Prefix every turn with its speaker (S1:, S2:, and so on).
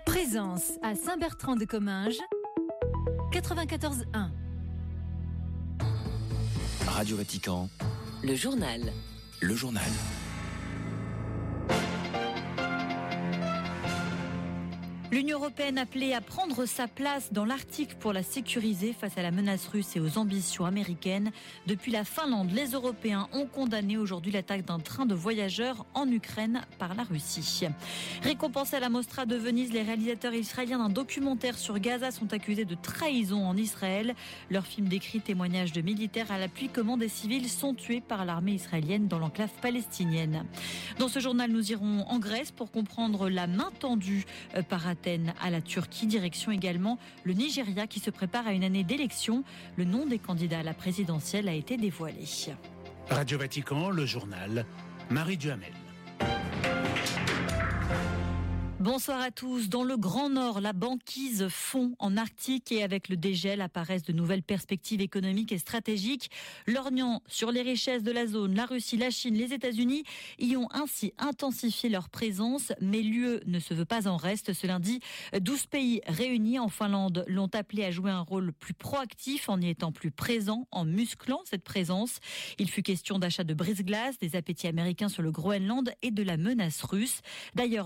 S1: Présence à Saint-Bertrand-de-Comminges, 94.1.
S2: Radio Vatican.
S3: Le journal.
S2: Le journal.
S4: L'Union européenne appelée à prendre sa place dans l'Arctique pour la sécuriser face à la menace russe et aux ambitions américaines. Depuis la Finlande, les Européens ont condamné aujourd'hui l'attaque d'un train de voyageurs en Ukraine par la Russie. Récompensés à la Mostra de Venise, les réalisateurs israéliens d'un documentaire sur Gaza sont accusés de trahison en Israël. Leur film décrit témoignages de militaires à l'appui comment des civils sont tués par l'armée israélienne dans l'enclave palestinienne. Dans ce journal, nous irons en Grèce pour comprendre la main tendue par Athènes à la Turquie. Direction également le Nigeria qui se prépare à une année d'élection. Le nom des candidats à la présidentielle a été dévoilé.
S5: Radio Vatican, le journal, Marie Duhamel.
S4: Bonsoir à tous. Dans le Grand Nord, la banquise fond en Arctique et avec le dégel apparaissent de nouvelles perspectives économiques et stratégiques. Lorgnant sur les richesses de la zone, la Russie, la Chine, les États-Unis y ont ainsi intensifié leur présence. Mais l'UE ne se veut pas en reste. Ce lundi, 12 pays réunis en Finlande l'ont appelé à jouer un rôle plus proactif en y étant plus présent, en musclant cette présence. Il fut question d'achat de brise-glace, des appétits américains sur le Groenland et de la menace russe. D'ailleurs,